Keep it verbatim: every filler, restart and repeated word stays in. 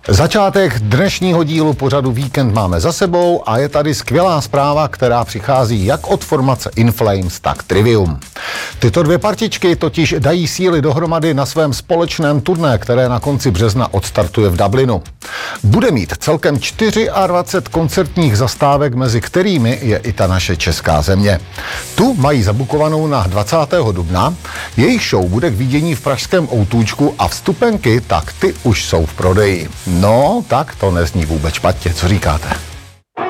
Začátek dnešního dílu pořadu Víkend máme za sebou a je tady skvělá zpráva, která přichází jak od formace In Flames, tak Trivium. Tyto dvě partičky totiž dají síly dohromady na svém společném turné, které na konci března odstartuje v Dublinu. Bude mít celkem dvacet čtyři koncertních zastávek, mezi kterými je i ta naše česká země. Tu mají zabukovanou na dvacátého dubna, jejich show bude k vidění v pražském Outůčku a vstupenky, tak ty už jsou v prodeji. No, tak to nezní vůbec špatně, co říkáte?